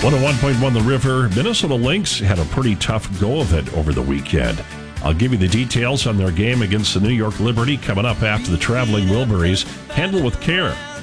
101.1 The River. Minnesota Lynx had a pretty tough go of it over the weekend. I'll give you the details on their game against the New York Liberty coming up after the traveling Wilburys. Handle with care.